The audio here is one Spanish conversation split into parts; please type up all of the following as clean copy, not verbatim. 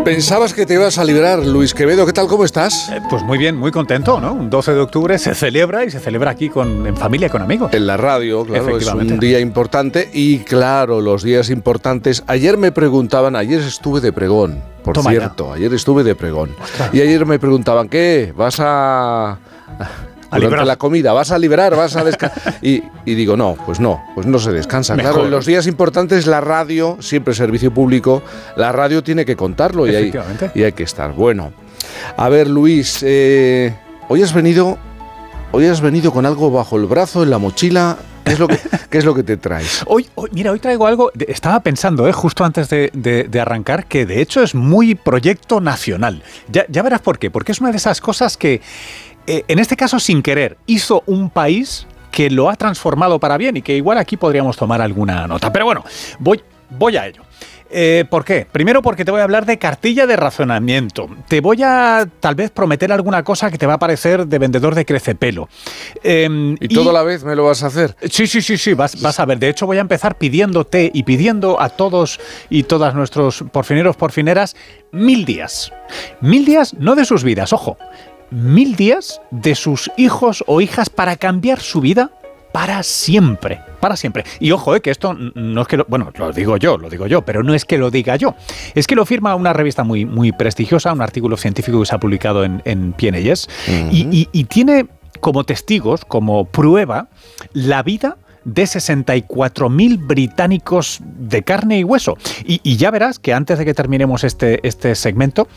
Pensabas que te ibas a librar, Luis Quevedo. ¿Qué tal? ¿Cómo estás? Pues muy bien, muy contento, ¿no? Un 12 de octubre se celebra y se celebra aquí en familia, con amigos. En la radio, claro, es un día importante. Y claro, los días importantes. Ayer me preguntaban, ayer estuve de pregón, por cierto. Ayer estuve de pregón. Ostras. Y ayer me preguntaban, ¿qué? ¿Vas a durante la comida, vas a liberar, vas a descansar? y digo, no se descansa. Mejor. Claro, en los días importantes la radio, siempre servicio público, la radio tiene que contarlo y hay que estar. Bueno, a ver, Luis, hoy has venido con algo bajo el brazo, en la mochila. ¿Qué es lo que te traes? Hoy traigo algo, estaba pensando, justo antes de arrancar, que de hecho es muy proyecto nacional. Ya verás por qué, porque es una de esas cosas que, en este caso sin querer, hizo un país que lo ha transformado para bien y que igual aquí podríamos tomar alguna nota. Pero bueno, voy a ello. ¿Por qué? Primero porque te voy a hablar de cartilla de racionamiento. Te voy a tal vez prometer alguna cosa que te va a parecer de vendedor de crecepelo. ¿Y todo a la vez me lo vas a hacer? Sí, vas a ver. De hecho voy a empezar pidiéndote y pidiendo a todos y todas nuestros porfineros, porfineras, 1000 días. 1000 días no de sus vidas, ojo. 1000 días de sus hijos o hijas para cambiar su vida para siempre. Y ojo, que esto no es que lo digo yo, pero no es que lo diga yo. Es que lo firma una revista muy, muy prestigiosa, un artículo científico que se ha publicado en PNAS, y tiene como testigos, como prueba, la vida de 64.000 británicos de carne y hueso. Y ya verás que antes de que terminemos este segmento,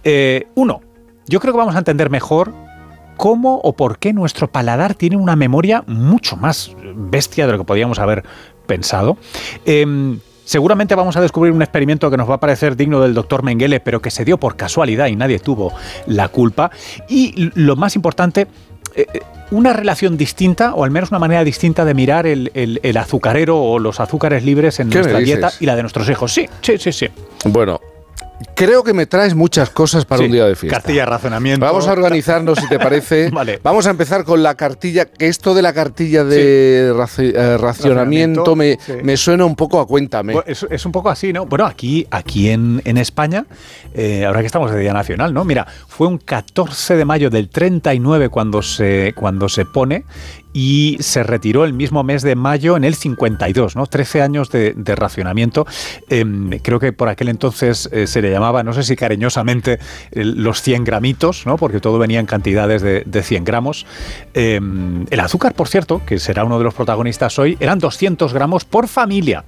yo creo que vamos a entender mejor cómo o por qué nuestro paladar tiene una memoria mucho más bestia de lo que podíamos haber pensado. Seguramente vamos a descubrir un experimento que nos va a parecer digno del doctor Mengele, pero que se dio por casualidad y nadie tuvo la culpa. Y lo más importante, una relación distinta, o al menos una manera distinta de mirar el azucarero o los azúcares libres en nuestra dieta y la de nuestros hijos. Sí. Bueno, creo que me traes muchas cosas para un día de fiesta. Cartilla de razonamiento. Vamos a organizarnos, si te parece. Vale. Vamos a empezar con la cartilla, que esto de la cartilla de racionamiento me suena un poco a cuéntame. Es un poco así, ¿no? Bueno, aquí en España, ahora que estamos de Día Nacional, ¿no? Mira, fue un 14 de mayo del 39 cuando se pone, y se retiró el mismo mes de mayo en el 52, ¿no? 13 años de racionamiento. Creo que por aquel entonces se le llamaba, no sé si cariñosamente, los 100 gramitos, ¿no? Porque todo venía en cantidades de 100 gramos. El azúcar, por cierto, que será uno de los protagonistas hoy, eran 200 gramos por familia.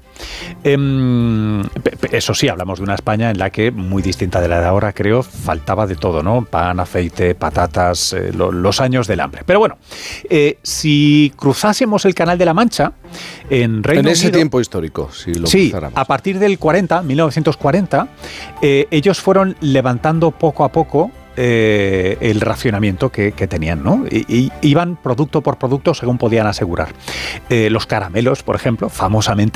Eso sí, hablamos de una España en la que, muy distinta de la de ahora, creo, faltaba de todo, ¿no? Pan, aceite, patatas, los años del hambre. Pero bueno, si cruzásemos el Canal de la Mancha, en Reino Unido... En ese tiempo histórico, si lo cruzáramos. A partir del 1940, ellos fueron levantando poco a poco el racionamiento que tenían, ¿no? Y iban producto por producto según podían asegurar. Los caramelos, por ejemplo, famosamente,